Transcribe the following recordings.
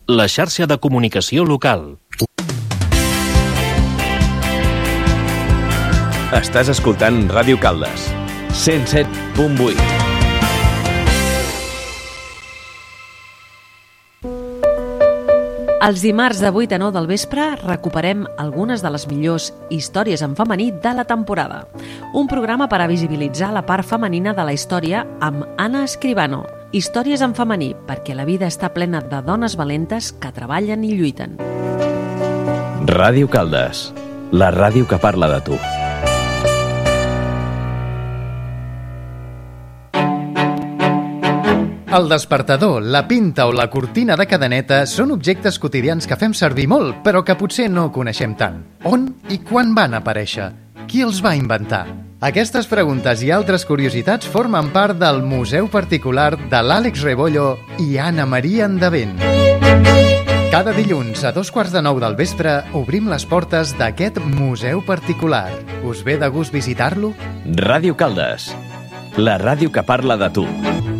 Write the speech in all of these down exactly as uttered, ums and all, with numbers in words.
la xarxa de comunicació local. Estàs escoltant Ràdio Caldes, cent set punt vuit. Els dimarts de vuit a nou del vespre recuperem algunes de les millors històries en femení de la temporada. Un programa per a visibilitzar la part femenina de la història amb Anna Escribano. Històries en femení, perquè la vida està plena de dones valentes que treballen i lluiten. Ràdio Caldes, la ràdio que parla de tu. El despertador, la pinta o la cortina de cadeneta són objectes quotidians que fem servir molt, però que potser no coneixem tant. On i quan van aparèixer? Qui els va inventar? Aquestes preguntes i altres curiositats formen part del Museu Particular de l'Àlex Rebollo i Anna Maria Endavent. Cada dilluns a dos quarts de nou del vespre obrim les portes d'aquest Museu Particular. Us ve de gust visitar-lo? Ràdio Caldes, la ràdio que parla de tu.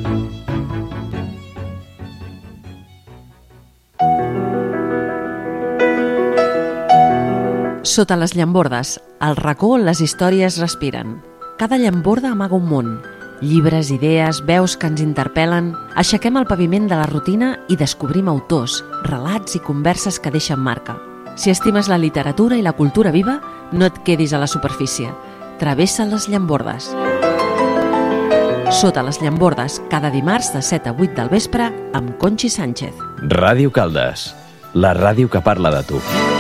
Sota les llambordes, al racó on les històries respiren. Cada llamborda amaga un món. Llibres, idees, veus que ens interpel·len. Aixequem el paviment de la rutina i descobrim autors, relats i converses que deixen marca. Si estimes la literatura i la cultura viva, no et quedis a la superfície. Travessa les llambordes. Sota les llambordes, cada dimarts de set a vuit del vespre amb Conchi Sánchez. Ràdio Caldes, la ràdio que parla de tu.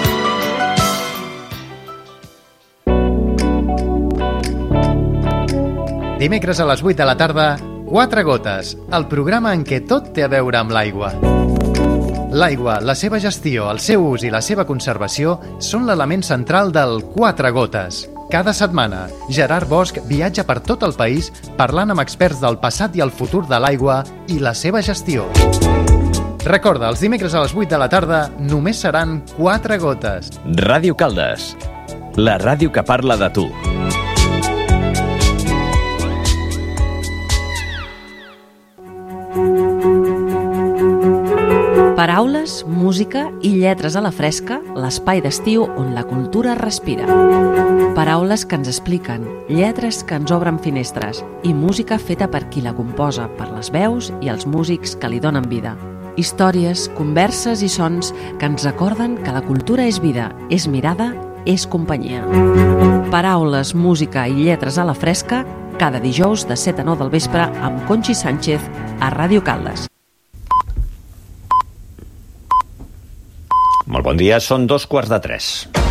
Dimecres a les vuit de la tarda, Quatre gotes, el programa en què tot té a veure amb l'aigua. L'aigua, la seva gestió, el seu ús i la seva conservació són l'element central del Quatre gotes. Cada setmana, Gerard Bosch viatja per tot el país parlant amb experts del passat i el futur de l'aigua i la seva gestió. Recorda, els dimecres a les vuit de la tarda només seran Quatre gotes. Ràdio Caldes, la ràdio que parla de tu. Paraules, música i lletres a la fresca, l'espai d'estiu on la cultura respira. Paraules que ens expliquen, lletres que ens obren finestres i música feta per qui la composa, per les veus i els músics que li donen vida. Històries, converses i sons que ens recorden que la cultura és vida, és mirada, és companyia. Paraules, música i lletres a la fresca, cada dijous de set a nou del vespre amb Conchi Sánchez a Ràdio Caldes. Molt bon dia, són dos quarts de tres.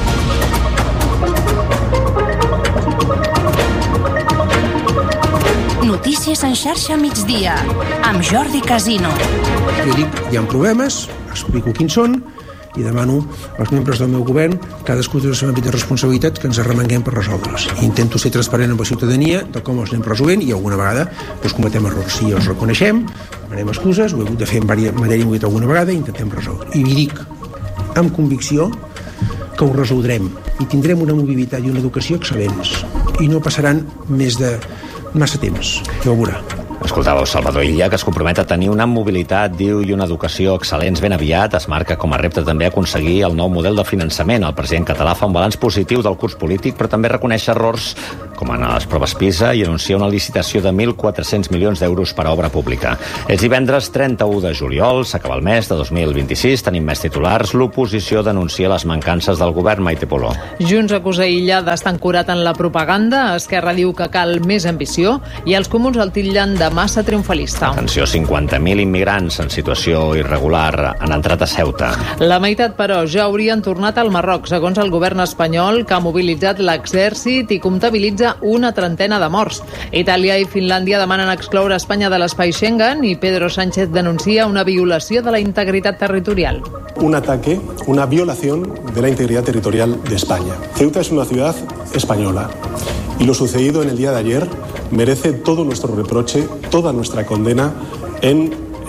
Notícies en xarxa migdia, amb Jordi Casino. Jo dic, hi ha problemes, explico quins són i demano als membres del meu govern, cadascú té el seu àmbit de responsabilitat, que ens arremanguem per resoldre'ls. Intento ser transparent amb la ciutadania de com els anem resolent i alguna vegada doncs, cometem errors. Si els reconeixem, demanem excuses, ho he hagut de fer en matèria, matèria alguna vegada i intentem resoldre. I li dic, amb convicció, que ho resoldrem i tindrem una mobilitat i una educació excel·lents i no passaran més de massa temps, ja ho veurà. Escoltàveu Salvador Illa, que es compromet a tenir una mobilitat, diu, i una educació excel·lents ben aviat. Es marca com a repte també aconseguir el nou model de finançament. El president català fa un balanç positiu del curs polític, però també reconeix errors, com en les proves PISA, i anuncia una licitació de mil quatre-cents milions d'euros per a obra pública. És divendres trenta-u de juliol, s'acaba el mes de dos mil vint-i-sis, tenim més titulars. L'oposició denuncia les mancances del govern. Maite Poló. Junts acusa Illa d'estar ancorat en la propaganda, Esquerra diu que cal més ambició i els comuns el titllen de massa triomfalista. Atenció, cinquanta mil immigrants en situació irregular han entrat a Ceuta. La meitat, però, ja haurien tornat al Marroc, segons el govern espanyol, que ha mobilitzat l'exèrcit i comptabilitza una trentena de morts. Itàlia i Finlàndia demanen excloure Espanya de l'espai Schengen i Pedro Sánchez denuncia una violació de la integritat territorial. Un ataque, una violación de la integridad territorial de España. Ceuta es una ciudad española y lo sucedido en el día de ayer merece todo nuestro reproche, toda nuestra condena en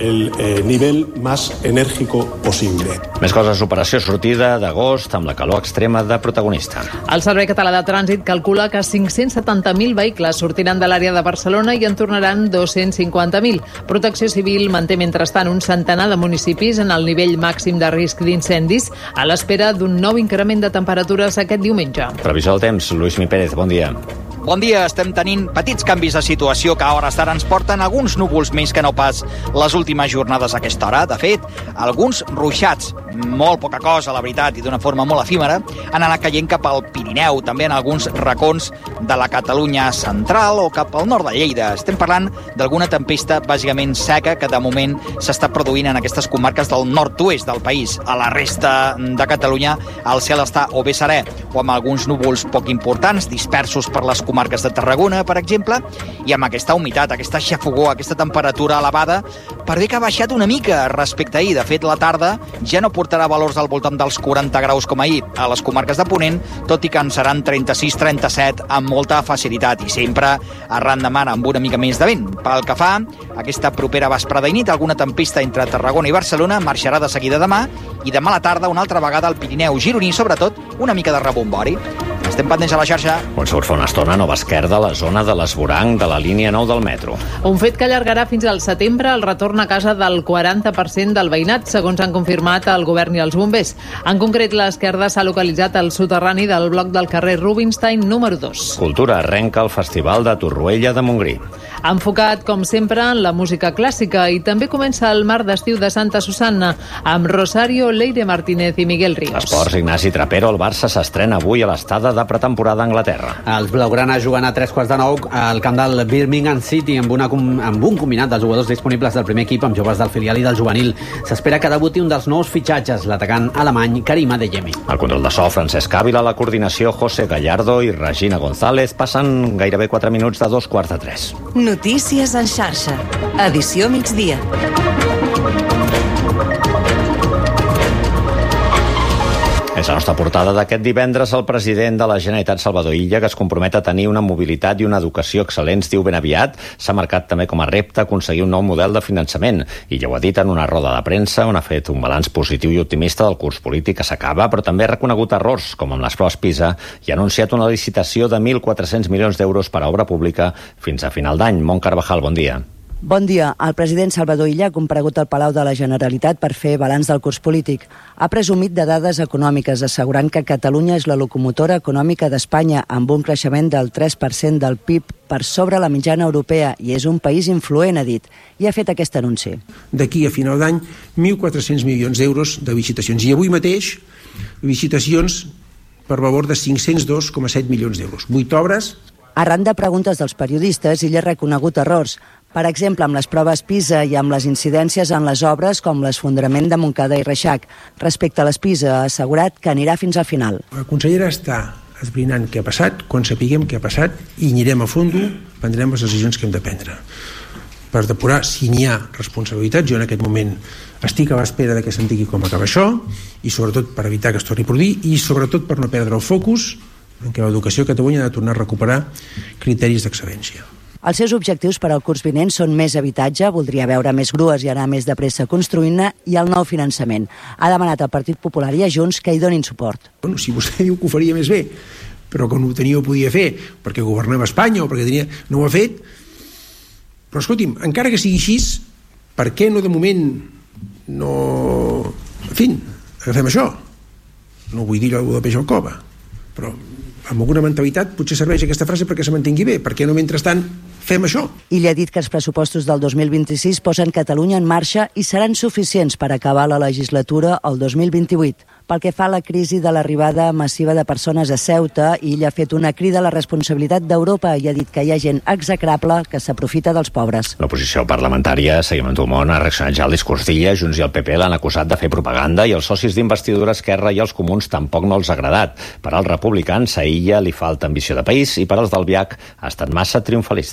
el eh, nivel más enérgico posible. Més coses, operació sortida d'agost amb la calor extrema de protagonista. El Servei Català de Trànsit calcula que cinc-cents setanta mil vehicles sortiran de l'àrea de Barcelona i en tornaran dos-cents cinquanta mil. Protecció Civil manté mentrestant un centenar de municipis en el nivell màxim de risc d'incendis a l'espera d'un nou increment de temperatures aquest diumenge. Previsió del temps, Lluís Mi Pérez, bon dia. Bon dia, estem tenint petits canvis de situació que a hores d'ara ens porten alguns núvols més que no pas les últimes jornades a aquesta hora. De fet, alguns ruixats, molt poca cosa, la veritat, i d'una forma molt efímera, han anat caient cap al Pirineu, també en alguns racons de la Catalunya central o cap al nord de Lleida. Estem parlant d'alguna tempesta bàsicament seca que de moment s'està produint en aquestes comarques del nord-oest del país. A la resta de Catalunya el cel està o bé serè o amb alguns núvols poc importants, dispersos per les comarques de Tarragona, per exemple, i amb aquesta humitat, aquesta xafogor, aquesta temperatura elevada, per bé que ha baixat una mica respecte a ahir. De fet, la tarda ja no portarà valors al voltant dels quaranta graus com ahir a les comarques de Ponent, tot i que en seran trenta-sis trenta-set amb molta facilitat i sempre arran de mar amb una mica més de vent. Pel que fa a aquesta propera vesprada i nit, alguna tempesta entre Tarragona i Barcelona marxarà de seguida demà i demà a la tarda una altra vegada al Pirineu gironí, sobretot una mica de rebombori. Estem pendents a la xarxa. On surt fa una estona, nova esquerda, a la zona de l'Esvoranc de la línia nou del metro. Un fet que allargarà fins al setembre el retorn a casa del quaranta per cent del veïnat, segons han confirmat el govern i els bombers. En concret, l'esquerda s'ha localitzat al soterrani del bloc del carrer Rubinstein número dos. Cultura arrenca el Festival de Torroella de Montgrí. Enfocat, com sempre, en la música clàssica i també comença el mar d'estiu de Santa Susanna amb Rosario, Leire Martínez i Miguel Ríos. Esports, Ignasi Trapero. El Barça s'estrena avui a l'estada de pretemporada a Anglaterra. Els blaugrana juguen a tres quarts de nou al camp del Birmingham City amb, una, amb un combinat dels jugadors disponibles del primer equip amb joves del filial i del juvenil. S'espera que debuti un dels nous fitxatges, l'atacant alemany Karim Adeyemi. Al control de so, Francesc Ávila, la coordinació José Gallardo i Regina González. Passen gairebé quatre minuts de dos quarts de tres. Notícies en xarxa. Edició migdia. És la nostra portada d'aquest divendres. El president de la Generalitat, Salvador Illa, que es compromet a tenir una mobilitat i una educació excel·lents, diu ben aviat. S'ha marcat també com a repte aconseguir un nou model de finançament. I ja ho ha dit en una roda de premsa on ha fet un balanç positiu i optimista del curs polític que s'acaba, però també ha reconegut errors, com amb les proves PISA, i ha anunciat una licitació de mil quatre-cents milions d'euros per a obra pública fins a final d'any. Mont Carvajal, bon dia. Bon dia. El president Salvador Illa ha comparegut al Palau de la Generalitat per fer balanç del curs polític. Ha presumit de dades econòmiques, assegurant que Catalunya és la locomotora econòmica d'Espanya amb un creixement del tres per cent del P I B per sobre la mitjana europea i és un país influent, ha dit, i ha fet aquest anunci. D'aquí a final d'any, mil quatre-cents milions d'euros de licitacions. I avui mateix, licitacions per valor de cinc-cents dos coma set milions d'euros. Vuit obres. Arran de preguntes dels periodistes, Illa ha reconegut errors. Per exemple, amb les proves PISA i amb les incidències en les obres com l'esfondrament de Montcada i Reixac. Respecte a les PISA, ha assegurat que anirà fins al final. La consellera està esbrinant què ha passat, quan sapiguem què ha passat, i anirem a fons, prendrem les decisions que hem de prendre. Per depurar si n'hi ha responsabilitat, jo en aquest moment estic a l'espera de que se'm digui com acaba això, i sobretot per evitar que es torni a produir, i sobretot per no perdre el focus en què l'educació a Catalunya ha de tornar a recuperar criteris d'excel·lència. Els seus objectius per al curs vinent són més habitatge, voldria veure més grues i anar més de pressa construint-ne, i el nou finançament. Ha demanat al Partit Popular i a Junts que hi donin suport. Bueno, si vostè diu que ho faria més bé, però que no ho tenia ho podia fer, perquè governava Espanya o perquè tenia... no ho ha fet. Però escolti'm, encara que sigui així, per què no de moment no... En fi, agafem això. No vull dir alguna de peix al cova, però amb alguna mentalitat potser serveix aquesta frase perquè se mantingui bé. Per què no, mentrestant, fem això? I li ha dit que els pressupostos del dos mil vint-i-sis posen Catalunya en marxa i seran suficients per acabar la legislatura el dos mil vint-i-vuit. Pel que fa a la crisi de l'arribada massiva de persones a Ceuta, ell ha fet una crida a la responsabilitat d'Europa i ha dit que hi ha gent execrable que s'aprofita dels pobres. L'oposició parlamentària, Seguiment Humón, ha reaccionat ja al discurs d'Illa. Junts i el P P l'han acusat de fer propaganda i els socis d'investidura Esquerra i els comuns tampoc no els ha agradat. Per als republicans, a Illa li falta ambició de país i per als del V I A C ha estat massa triomfalista.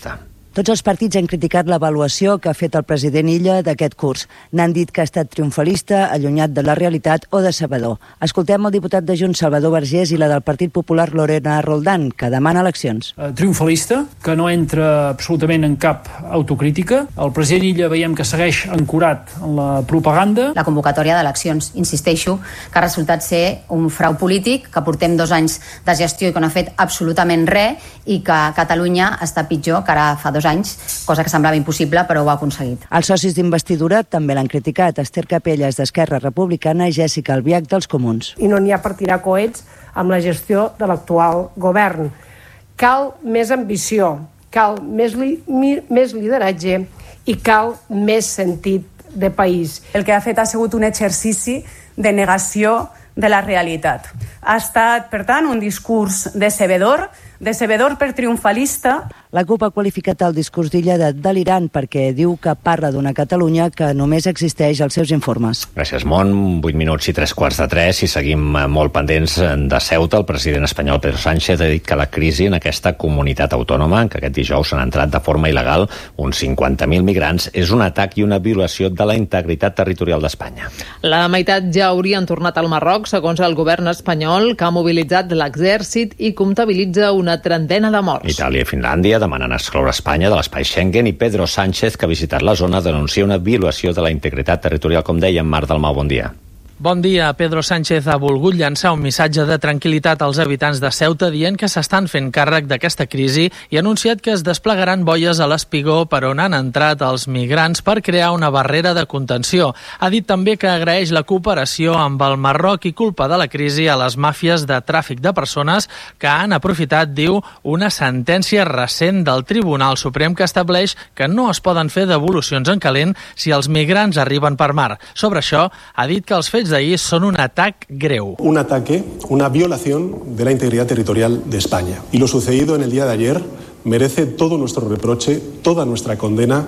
Tots els partits han criticat l'avaluació que ha fet el president Illa d'aquest curs. N'han dit que ha estat triomfalista, allunyat de la realitat o decebedor. Escoltem el diputat de Junts, Salvador Vergés, i la del Partit Popular, Lorena Roldán, que demana eleccions. Uh, triomfalista, que no entra absolutament en cap autocrítica. El president Illa veiem que segueix ancorat en la propaganda. La convocatòria d'eleccions, insisteixo, que ha resultat ser un frau polític, que portem dos anys de gestió i que no ha fet absolutament res i que Catalunya està pitjor que ara fa dos anys, cosa que semblava impossible, però ho ha aconseguit. Els socis d'investidura també l'han criticat. Esther Capelles, d'Esquerra Republicana, i Jèssica Albiach, dels Comuns. I no n'hi ha per tirar coets amb la gestió de l'actual govern. Cal més ambició, cal més, li, mi, més lideratge i cal més sentit de país. El que ha fet ha sigut un exercici de negació de la realitat. Ha estat, per tant, un discurs decebedor, decebedor per triomfalista. La CUP ha qualificat el discurs d'Illa de delirant perquè diu que parla d'una Catalunya que només existeix als seus informes. Gràcies, Mont. vuit minuts i tres quarts de tres i seguim molt pendents de Ceuta. El president espanyol Pedro Sánchez ha dit que la crisi en aquesta comunitat autònoma, en què aquest dijous s'han entrat de forma il·legal uns cinquanta mil migrants, és un atac i una violació de la integritat territorial d'Espanya. La meitat ja haurien tornat al Marroc, segons el govern espanyol, que ha mobilitzat l'exèrcit i comptabilitza una trentena de morts. Itàlia i Finlàndia demanen excloure Espanya de l'espai Schengen i Pedro Sánchez, que ha visitat la zona, denuncia una violació de la integritat territorial, com deia Marc Dalmau. Bon dia. Bon dia. Pedro Sánchez ha volgut llançar un missatge de tranquil·litat als habitants de Ceuta dient que s'estan fent càrrec d'aquesta crisi i ha anunciat que es desplegaran boies a l'Espigó per on han entrat els migrants per crear una barrera de contenció. Ha dit també que agraeix la cooperació amb el Marroc i culpa de la crisi a les màfies de tràfic de persones que han aprofitat, diu, una sentència recent del Tribunal Suprem que estableix que no es poden fer devolucions en calent si els migrants arriben per mar. Sobre això, ha dit que els fets d'ahir son un atac greu. Un ataque, una violación de la integridad territorial de España. Y lo sucedido en el día de ayer merece todo nuestro reproche, toda nuestra condena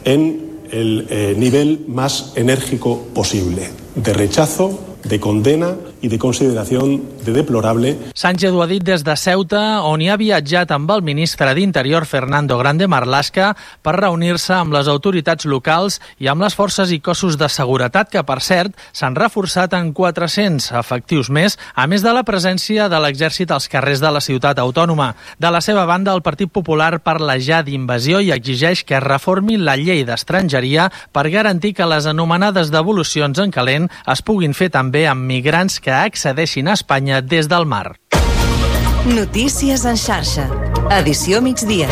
en el eh, nivel más enérgico posible, de rechazo, de condena i de consideració de deplorable. Sánchez ho ha dit des de Ceuta, on hi ha viatjat amb el ministre d'Interior, Fernando Grande Marlaska, per reunir-se amb les autoritats locals i amb les forces i cossos de seguretat, que, per cert, s'han reforçat en quatre-cents efectius més, a més de la presència de l'exèrcit als carrers de la ciutat autònoma. De la seva banda, el Partit Popular parla ja d'invasió i exigeix que es reformi la llei d'estrangeria per garantir que les anomenades devolucions en calent es puguin fer també amb migrants que accedeixin a Espanya des del mar. Notícies en xarxa. Edició migdia.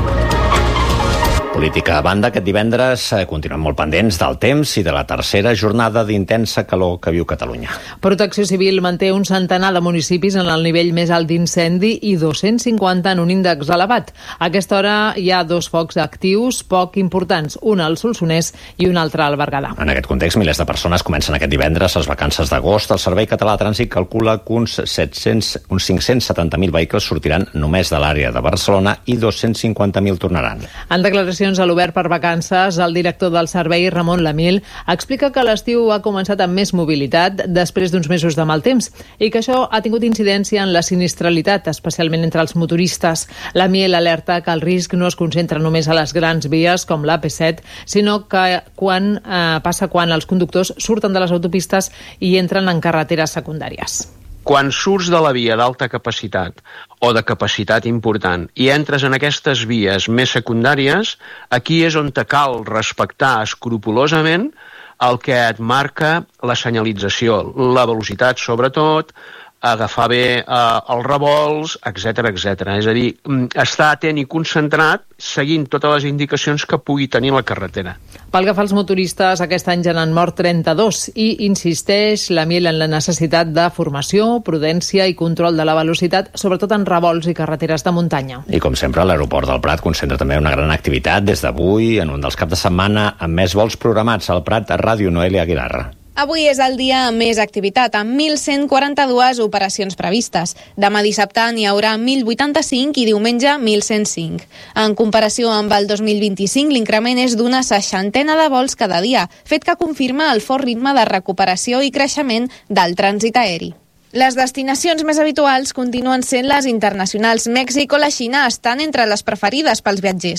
Política a banda, aquest divendres eh, continuem molt pendents del temps i de la tercera jornada d'intensa calor que viu Catalunya. Protecció Civil manté un centenar de municipis en el nivell més alt d'incendi i dos-cents cinquanta en un índex elevat. A aquesta hora hi ha dos focs actius poc importants, un al Solsonès i un altre al Berguedà. En aquest context, milers de persones comencen aquest divendres les vacances d'agost. El Servei Català de Trànsit calcula que uns, set-cents, uns cinc-cents setanta mil vehicles sortiran només de l'àrea de Barcelona i dos-cents cinquanta mil tornaran. En declaració a l'Obert per Vacances, el director del servei, Ramon Lamil, explica que l'estiu ha començat amb més mobilitat després d'uns mesos de mal temps i que això ha tingut incidència en la sinistralitat, especialment entre els motoristes. Lamil alerta que el risc no es concentra només a les grans vies com l'A P set, sinó que quan eh, passa quan els conductors surten de les autopistes i entren en carreteres secundàries. Quan surts de la via d'alta capacitat o de capacitat important i entres en aquestes vies més secundàries, aquí és on te cal respectar escrupolosament el que et marca la senyalització, la velocitat sobretot, agafar bé eh, els revolts, etcètera, etcètera. És a dir, estar atent i concentrat seguint totes les indicacions que pugui tenir la carretera. Pel que fa als motoristes, aquest any ja n'han mort trenta-dos i insisteix Lamil en la necessitat de formació, prudència i control de la velocitat, sobretot en revolts i carreteres de muntanya. I com sempre, l'aeroport del Prat concentra també una gran activitat des d'avui, en un dels caps de setmana, amb més vols programats al Prat a Ràdio Noelia Aguilar. Avui és el dia amb més activitat, amb mil cent quaranta-dues operacions previstes. Demà dissabte n'hi haurà mil vuitanta-cinc i diumenge mil cent cinc. En comparació amb el dos mil vint-i-cinc, l'increment és d'una seixantena de vols cada dia, fet que confirma el fort ritme de recuperació i creixement del trànsit aeri. Les destinacions més habituals continuen sent les internacionals. Mèxic o la Xina estan entre les preferides pels viatgers.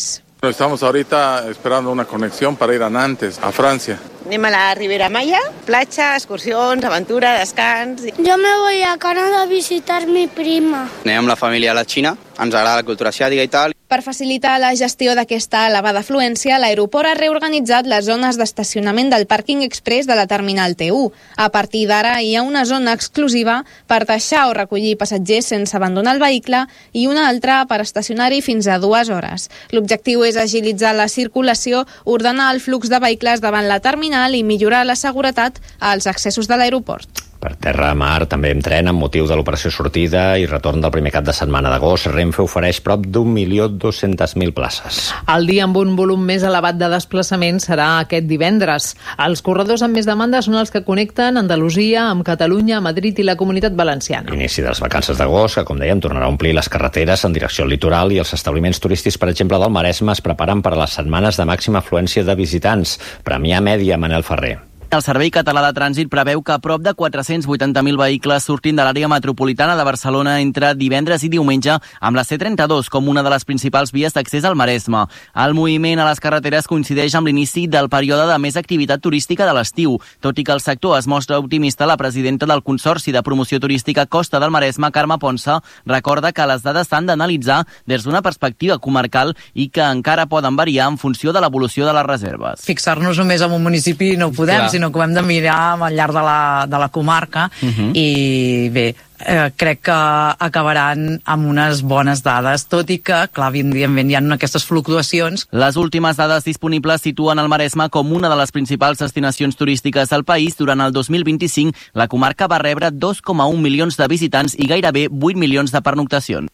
Estamos ahorita esperando una conexión para ir a Nantes, a Francia. Anem a la Ribera Maya, platja, excursions, aventura, descans... Yo me voy a Canadá a visitar mi prima. Anem amb la família a la Xina, ens agrada la cultura asiàtica i tal. Per facilitar la gestió d'aquesta elevada afluència, l'aeroport ha reorganitzat les zones d'estacionament del pàrquing express de la terminal T u. A partir d'ara hi ha una zona exclusiva per deixar o recollir passatgers sense abandonar el vehicle i una altra per estacionar-hi fins a dues hores. L'objectiu és agilitzar la circulació, ordenar el flux de vehicles davant la terminal i millorar la seguretat als accessos de l'aeroport. Per terra, mar, també amb tren, amb motiu de l'operació sortida i retorn del primer cap de setmana d'agost, Renfe ofereix prop d'un milió dos-cents mil places. El dia amb un volum més elevat de desplaçaments serà aquest divendres. Els corredors amb més demanda són els que connecten Andalusia amb Catalunya, Madrid i la Comunitat Valenciana. Inici de les vacances d'agost, que com dèiem tornarà a omplir les carreteres en direcció al litoral, i els establiments turístics, per exemple, del Maresme, es preparen per a les setmanes de màxima afluència de visitants. Premià Mèdia, Manel Ferrer. El Servei Català de Trànsit preveu que prop de quatre-cents vuitanta mil vehicles surtin de l'àrea metropolitana de Barcelona entre divendres i diumenge amb la C trenta-dos com una de les principals vies d'accés al Maresme. El moviment a les carreteres coincideix amb l'inici del període de més activitat turística de l'estiu. Tot i que el sector es mostra optimista, la presidenta del Consorci de Promoció Turística Costa del Maresme, Carme Ponsa, recorda que les dades s'han d'analitzar des d'una perspectiva comarcal i que encara poden variar en funció de l'evolució de les reserves. Fixar-nos només en un municipi no podem, Clar. sinó que ho hem de mirar al llarg de la, de la comarca uh -huh. i bé, eh, crec que acabaran amb unes bones dades, tot i que, clar, evidentment hi ha aquestes fluctuacions. Les últimes dades disponibles situen el Maresme com una de les principals destinacions turístiques del país. Durant el dos mil vint-i-cinc, la comarca va rebre dos coma un milions de visitants i gairebé vuit milions de pernoctacions.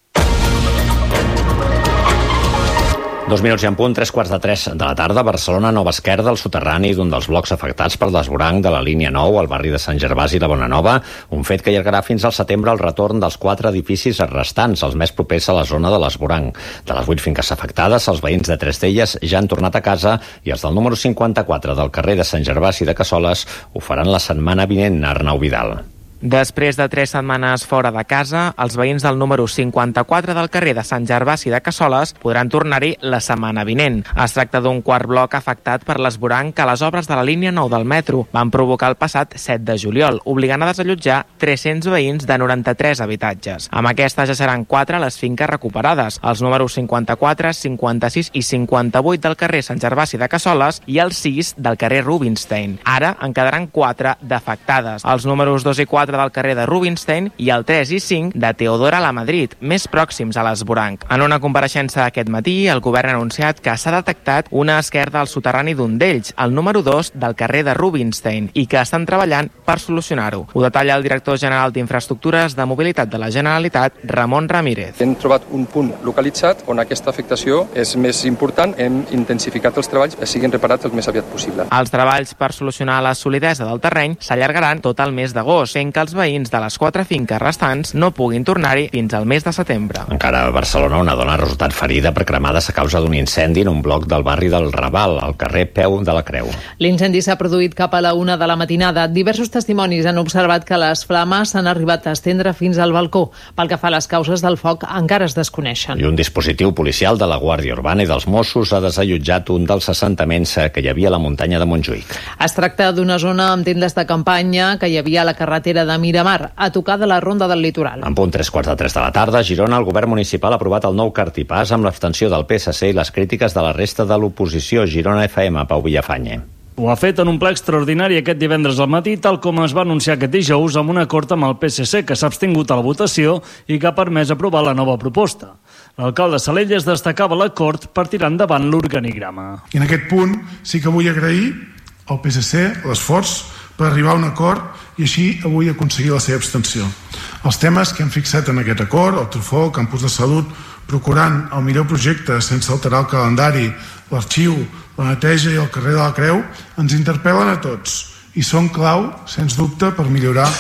Dos minuts i en punt, tres quarts de tres de la tarda, Barcelona, Nova Esquerda, el soterrani d'un dels blocs afectats per l'esvoranc de la línia nou al barri de Sant Gervasi i la Bonanova, un fet que allargarà fins al setembre el retorn dels quatre edificis restants, els més propers a la zona de l'esvoranc. De les vuit finques afectades, els veïns de tres d'elles ja han tornat a casa i els del número cinquanta-quatre del carrer de Sant Gervasi de Cassoles ho faran la setmana vinent, Arnau Vidal. Després de tres setmanes fora de casa, els veïns del número cinquanta-quatre del carrer de Sant Gervasi de Cassoles podran tornar-hi la setmana vinent. Es tracta d'un quart bloc afectat per l'esvoranc que les obres de la línia nou del metro van provocar el passat set de juliol, obligant a desallotjar tres-cents veïns de noranta-tres habitatges. Amb aquestes ja seran quatre les finques recuperades, els números cinquanta-quatre, cinquanta-sis i cinquanta-vuit del carrer Sant Gervasi de Cassoles i el sis del carrer Rubinstein. Ara en quedaran quatre d'afectades, els números dos i quatre del carrer de Rubinstein i el tres i cinc de Teodora la Madrid, més pròxims a l'esvoranc. En una compareixença aquest matí, el govern ha anunciat que s'ha detectat una esquerda al soterrani d'un d'ells, el número dos del carrer de Rubinstein, i que estan treballant per solucionar-ho. Ho detalla el director general d'Infraestructures de Mobilitat de la Generalitat, Ramon Ramírez. Hem trobat un punt localitzat on aquesta afectació és més important. Hem intensificat els treballs que siguin reparats el més aviat possible. Els treballs per solucionar la solidesa del terreny s'allargaran tot el mes d'agost, fent que els veïns de les quatre finques restants no puguin tornar-hi fins al mes de setembre. Encara a Barcelona, una dona ha resultat ferida per cremades a causa d'un incendi en un bloc del barri del Raval, al carrer Peu de la Creu. L'incendi s'ha produït cap a la una de la matinada. Diversos testimonis han observat que les flames s'han arribat a estendre fins al balcó. Pel que fa a les causes del foc, encara es desconeixen. I un dispositiu policial de la Guàrdia Urbana i dels Mossos ha desallotjat un dels assentaments que hi havia a la muntanya de Montjuïc. Es tracta d'una zona amb tendes de campanya que hi havia a la carretera de Miramar, a tocar de la Ronda del Litoral. En punt tres quarts de tres de la tarda, a Girona, el govern municipal ha aprovat el nou cartipàs amb l'abstenció del P S C i les crítiques de la resta de l'oposició. Girona F M, Pau Villafanye. Ho ha fet en un ple extraordinari aquest divendres al matí, tal com es va anunciar aquest dijous amb un acord amb el P S C, que s'ha abstingut a la votació i que ha permès aprovar la nova proposta. L'alcalde Salelles destacava l'acord per tirar endavant l'organigrama. I en aquest punt sí que vull agrair al P S C l'esforç per arribar a un acord i així avui aconseguir la seva abstenció. Els temes que hem fixat en aquest acord, el trufó, campus de salut, procurant el millor projecte sense alterar el calendari, l'arxiu, la neteja i el carrer de la Creu, ens interpel·len a tots i són clau, sens dubte, per millorar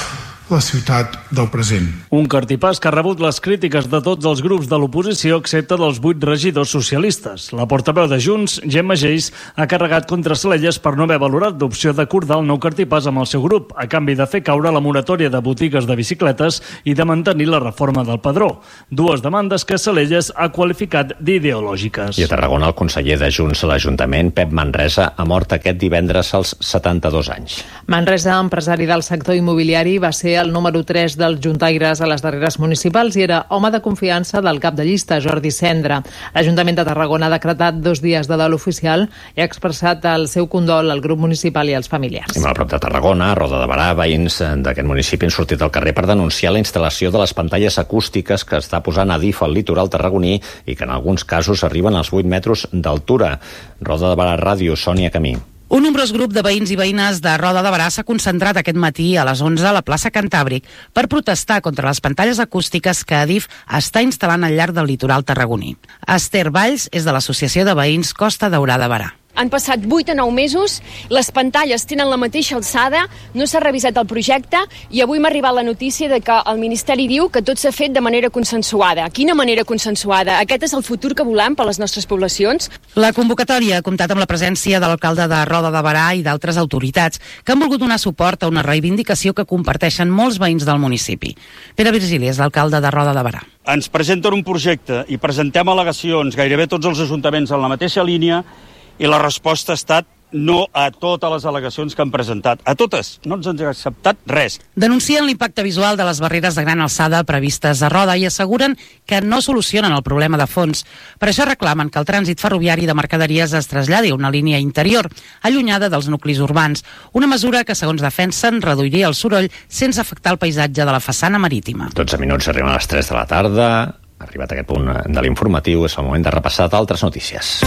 la ciutat del present. Un cartipàs que ha rebut les crítiques de tots els grups de l'oposició excepte dels vuit regidors socialistes. La portaveu de Junts, Gemma Geis, ha carregat contra Salelles per no haver valorat l'opció d'acordar el nou cartipàs amb el seu grup, a canvi de fer caure la moratòria de botigues de bicicletes i de mantenir la reforma del padró. Dues demandes que Salelles ha qualificat d'ideològiques. I a Tarragona, el conseller de Junts a l'Ajuntament, Pep Manresa, ha mort aquest divendres als setanta-dos anys. Manresa, empresari del sector immobiliari, va ser el número tres dels juntaires a les darreres municipals i era home de confiança del cap de llista, Jordi Cendra. L'Ajuntament de Tarragona ha decretat dos dies de dol oficial i ha expressat el seu condol al grup municipal i als familiars. I a prop de Tarragona, a Roda de Barà, veïns d'aquest municipi han sortit al carrer per denunciar la instal·lació de les pantalles acústiques que està posant Adif al litoral tarragoní i que en alguns casos arriben als vuit metres d'altura. Roda de Barà Ràdio, Sònia Camí. Un nombrós grup de veïns i veïnes de Roda de Barà s'ha concentrat aquest matí a les onze a la plaça Cantàbric per protestar contra les pantalles acústiques que Adif està instal·lant al llarg del litoral tarragoní. Esther Valls és de l'Associació de Veïns Costa Daurada Barà. Han passat vuit a nou mesos, les pantalles tenen la mateixa alçada, no s'ha revisat el projecte i avui m'ha arribat la notícia de que el Ministeri diu que tot s'ha fet de manera consensuada. Quina manera consensuada? Aquest és el futur que volem per a les nostres poblacions? La convocatòria ha comptat amb la presència de l'alcalde de Roda de Barà i d'altres autoritats que han volgut donar suport a una reivindicació que comparteixen molts veïns del municipi. Pere Virgili és l'alcalde de Roda de Barà. Ens presenten un projecte i presentem al·legacions, gairebé tots els ajuntaments en la mateixa línia, i la resposta ha estat no a totes les al·legacions que han presentat. A totes, no ens han acceptat res. Denuncien l'impacte visual de les barreres de gran alçada previstes a Roda i asseguren que no solucionen el problema de fons. Per això reclamen que el trànsit ferroviari de mercaderies es traslladi a una línia interior, allunyada dels nuclis urbans. Una mesura que, segons defensen, reduiria el soroll sense afectar el paisatge de la façana marítima. dotze minuts arriben a les tres de la tarda. Arribat a aquest punt de l'informatiu, és el moment de repassar d'altres notícies.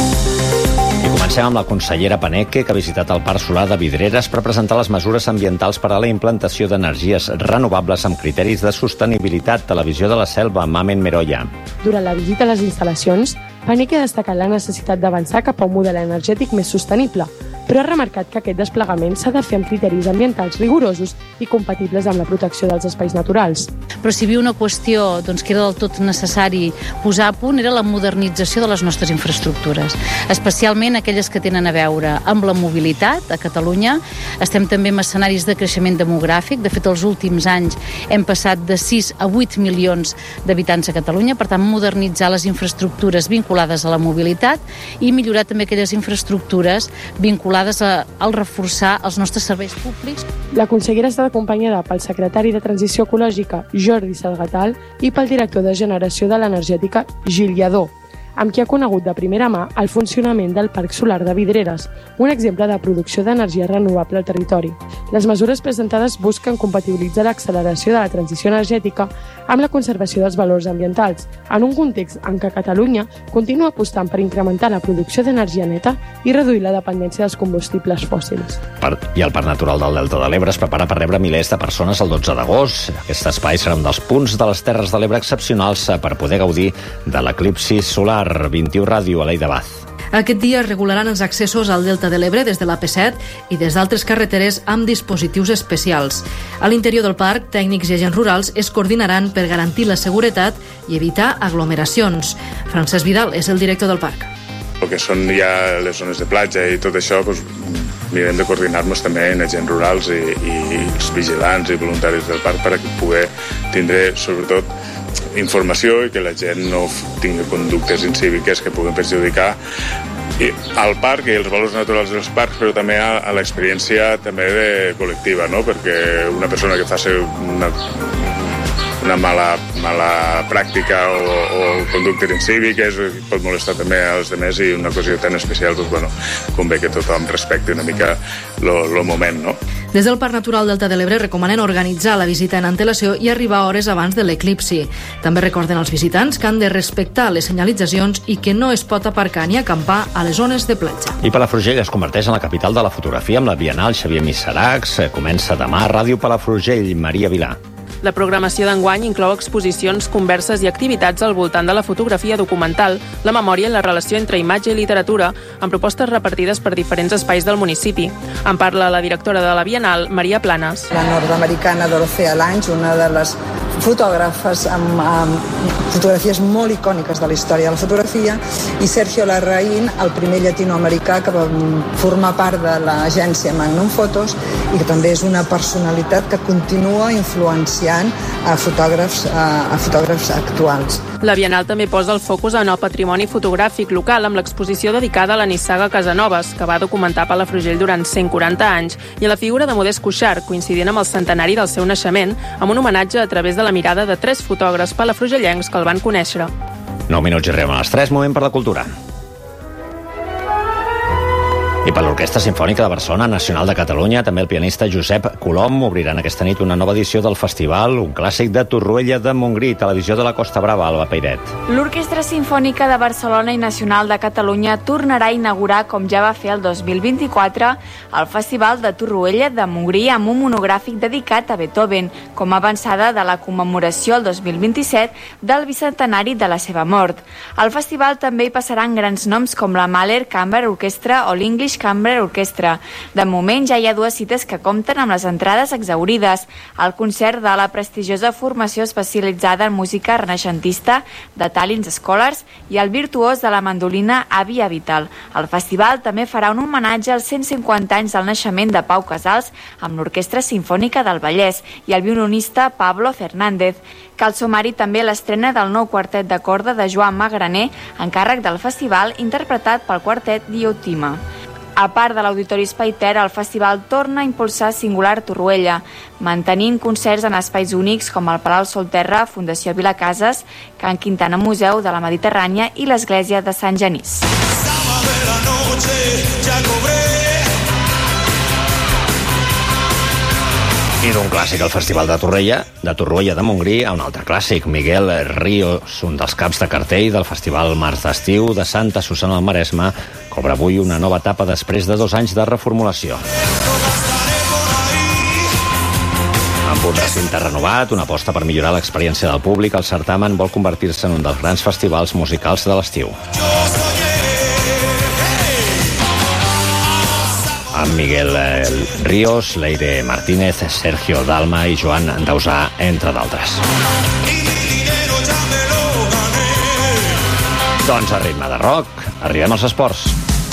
I comencem amb la consellera Paneque, que ha visitat el Parc Solar de Vidreres per presentar les mesures ambientals per a la implantació d'energies renovables amb criteris de sostenibilitat. Televisió de la Selva, Mamen Meroya. Durant la visita a les instal·lacions, Paneque ha destacat la necessitat d'avançar cap a un model energètic més sostenible, però ha remarcat que aquest desplegament s'ha de fer amb criteris ambientals rigorosos i compatibles amb la protecció dels espais naturals. Però si hi havia una qüestió doncs, que era del tot necessari posar a punt era la modernització de les nostres infraestructures, especialment aquelles que tenen a veure amb la mobilitat a Catalunya. Estem també en escenaris de creixement demogràfic. De fet, els últims anys hem passat de sis a vuit milions d'habitants a Catalunya, per tant, modernitzar les infraestructures vinculades a la mobilitat i millorar també aquelles infraestructures vinculades a, al reforçar els nostres serveis públics. La consellera està acompanyada pel secretari de Transició Ecològica, Jordi Salgatal, i pel director de Generació de l'Energètica, Gil Lladó, amb qui ha conegut de primera mà el funcionament del Parc Solar de Vidreres, un exemple de producció d'energia renovable al territori. Les mesures presentades busquen compatibilitzar l'acceleració de la transició energètica amb la conservació dels valors ambientals, en un context en què Catalunya continua apostant per incrementar la producció d'energia neta i reduir la dependència dels combustibles fòssils. I el Parc Natural del Delta de l'Ebre es prepara per rebre milers de persones el dotze d'agost. Aquest espai serà un dels punts de les Terres de l'Ebre excepcionals per poder gaudir de l'eclipsi solar. vint-i-u Ràdio, Aleida Baz. Aquest dia es regularan els accessos al Delta de l'Ebre des de l'A P set i des d'altres carreteres amb dispositius especials. A l'interior del parc, tècnics i agents rurals es coordinaran per garantir la seguretat i evitar aglomeracions. Francesc Vidal és el director del parc. El que són ja les zones de platja i tot això, doncs, mirem de coordinar-nos també en agents rurals i, i els vigilants i voluntaris del parc per a poder tindre, sobretot, informació i que la gent no tingui conductes incíviques que puguin perjudicar i al parc i els valors naturals dels parcs, però també a, a l'experiència també de col·lectiva, no? Perquè una persona que faci una, una mala, mala pràctica o, o conductes incíviques pot molestar també als altres i una cosa tan especial, doncs, bueno, convé que tothom respecti una mica el moment, no? Des del Parc Natural Delta de l'Ebre recomanen organitzar la visita en antelació i arribar hores abans de l'eclipsi. També recorden als visitants que han de respectar les senyalitzacions i que no es pot aparcar ni acampar a les zones de platja. I Palafrugell es converteix en la capital de la fotografia amb la Bienal Xavier Miseracs. Comença demà a Ràdio Palafrugell. Maria Vilà. La programació d'enguany inclou exposicions, converses i activitats al voltant de la fotografia documental, la memòria i la relació entre imatge i literatura, amb propostes repartides per diferents espais del municipi. En parla la directora de la Bienal, Maria Planes. La nord-americana Dorothea Lange, una de les fotògrafes amb, amb fotografies molt icòniques de la història de la fotografia, i Sergio Larraín, el primer llatinoamericà que va formar part de l'agència Magnum Photos i que també és una personalitat que continua influenciant a fotògrafs, a, a fotògrafs actuals. La Bienal també posa el focus en el patrimoni fotogràfic local amb l'exposició dedicada a la nissaga Casanovas, que va documentar Palafrugell durant cent quaranta anys, i a la figura de Modest Cuixart, coincidint amb el centenari del seu naixement, amb un homenatge a través de la mirada de tres fotògrafs palafrugellencs que el van conèixer. nou minuts i arribem a les tres, moment per la cultura. I per l'Orquestra Simfònica de Barcelona, Nacional de Catalunya, també el pianista Josep Colom obriran aquesta nit una nova edició del festival, un clàssic de Torroella de Montgrí, Televisió de la Costa Brava, Alba Peiret. L'Orquestra Simfònica de Barcelona i Nacional de Catalunya tornarà a inaugurar, com ja va fer el dos mil vint-i-quatre, el Festival de Torroella de Montgrí amb un monogràfic dedicat a Beethoven, com a avançada de la commemoració el dos mil vint-i-set del bicentenari de la seva mort. Al festival també hi passaran grans noms com la Mahler Chamber Orchestra o l'English Chamber Orchestra. De moment ja hi ha dues cites que compten amb les entrades exhaurides. El concert de la prestigiosa formació especialitzada en música renaixentista de Tallinn Scholars i el virtuós de la mandolina Avi Avital. El festival també farà un homenatge als cent cinquanta anys del naixement de Pau Casals amb l'Orquestra Simfònica del Vallès i el violinista Pablo Fernández. Cal sumar-hi també l'estrena del nou quartet de corda de Joan Magraner, encàrrec del festival, interpretat pel quartet Diotima. A part de l'Auditori Espai Ter, el festival torna a impulsar Singular Torroella, mantenint concerts en espais únics com el Palau Solterra, Fundació Vilacases, Can Quintana Museu de la Mediterrània i l'Església de Sant Genís. I d'un clàssic al Festival de Torroella, de Torroella de Montgrí, a un altre clàssic, Miguel Ríos, un dels caps de cartell del Festival Mars d'Estiu de Santa Susanna del Maresme, cobra avui una nova etapa després de dos anys de reformulació. Amb un recinte renovat, una aposta per millorar l'experiència del públic, el certamen vol convertir-se en un dels grans festivals musicals de l'estiu. Amb Miguel Ríos, Leire Martínez, Sergio Dalma i Joan Dausà, entre d'altres. Doncs a ritme de rock, arribem als esports.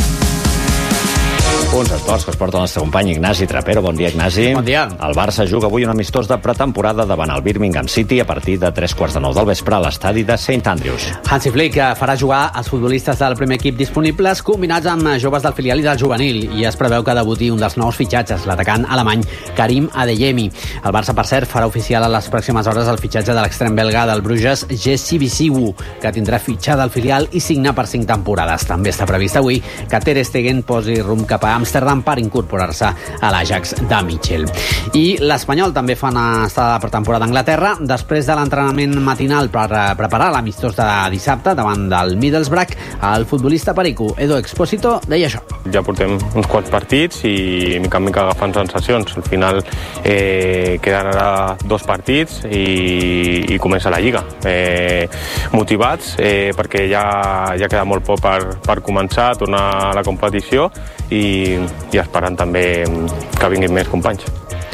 Uns esports que es porta el nostre company Ignasi Trapero. Bon dia, Ignasi. Bon dia. El Barça juga avui un amistós de pretemporada davant el Birmingham City a partir de tres quarts de nou del vespre a l'estadi de Saint Andrews. Hansi Flick farà jugar els futbolistes del primer equip disponibles combinats amb joves del filial i del juvenil, i es preveu que debuti un dels nous fitxatges, l'atacant alemany Karim Adeyemi. El Barça, per cert, farà oficial a les pròximes hores el fitxatge de l'extrem belga del Bruges, Jesse Bisiwu, que tindrà fitxada al filial i signa per cinc temporades. També està previst avui que Ter Stegen posi rumb cap a Amsterdam per incorporar-se a l'Ajax de Mitchell. I l'Espanyol també fa una estada de pretemporada a Anglaterra després de l'entrenament matinal per preparar l'amistós de dissabte davant del Middlesbrough. El futbolista perico Edo Expósito deia això. Ja portem uns quants partits i mica en mica agafant sensacions. Al final eh, queden ara dos partits i, i comença la Lliga. Eh, motivats eh, perquè ja, ja queda molt poc per, per començar a tornar a la competició i, i esperant també que vinguin més companys.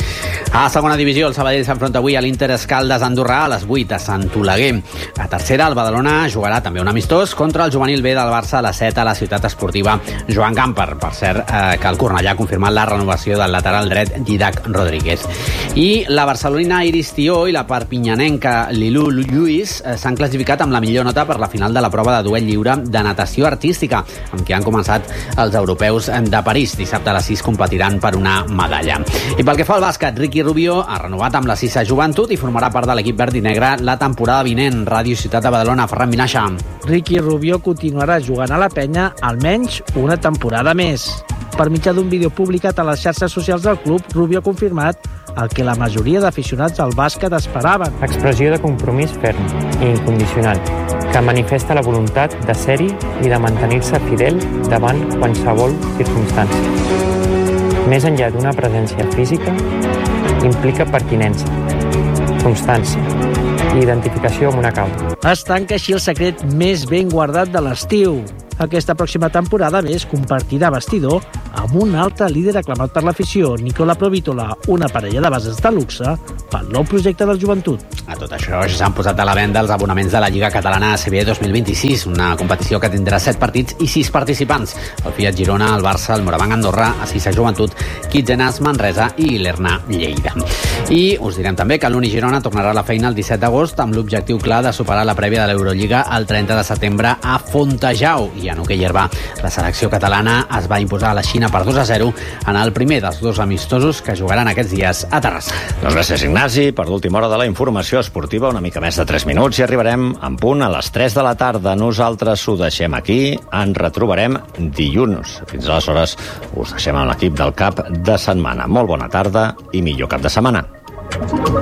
A segona divisió, el Sabadell s'enfronta avui a l'Inter Escaldes Andorrà a les vuit a Sant Oleguer. A tercera, el Badalona jugarà també un amistós contra el juvenil B del Barça a les set a la ciutat esportiva Joan Gamper. Per cert, eh, que el Cornellà ha confirmat la renovació del lateral dret Didac Rodríguez. I la barcelonina Iris Tió i la perpinyanenca Lilú Lluís eh, s'han classificat amb la millor nota per la final de la prova de duel lliure de natació artística, amb què han començat els europeus de París. Dissabte a les sis competiran per una medalla. I pel que fa al bàsquet, Ricky Rubio ha renovat amb la Sisa Joventut i formarà part de l'equip verd i negre la temporada vinent. Ràdio Ciutat de Badalona, Ferran Vinaixa. Ricky Rubio continuarà jugant a la penya almenys una temporada més. Per mitjà d'un vídeo publicat a les xarxes socials del club, Rubio ha confirmat el que la majoria d'aficionats al bàsquet esperaven. Expressió de compromís ferm i incondicional, que manifesta la voluntat de ser-hi i de mantenir-se fidel davant qualsevol circumstància. Més enllà d'una presència física, implica pertinença, constància i identificació amb una causa. Es tanca així el secret més ben guardat de l'estiu. Aquesta pròxima temporada, més, compartirà vestidor amb un altre líder aclamat per l'afició, Nicola Provítola, una parella de bases de luxe pel nou projecte del joventut. A tot això ja s'han posat a la venda els abonaments de la Lliga Catalana A C B dos mil vint-i-sis, una competició que tindrà set partits i sis participants: el Fiat Girona, el Barça, el Morabanc Andorra, Assisa Joventut, Kitzenas Manresa i l'Erna Lleida. I us direm també que l'Uni Girona tornarà a la feina el disset d'agost amb l'objectiu clar de superar la prèvia de l'Eurolliga el trenta de setembre a Fontejau. I en hoquei herba, la selecció catalana es va imposar a la Xina per dos a zero en el primer dels dos amistosos que jugaran aquests dies a Terrassa. Doncs gràcies, Ignasi. Per l'última hora de la informació esportiva, una mica més de tres minuts, i arribarem en punt a les tres de la tarda. Nosaltres ho deixem aquí. Ens retrobarem dilluns. Fins aleshores us deixem amb l'equip del cap de setmana. Molt bona tarda i millor cap de setmana.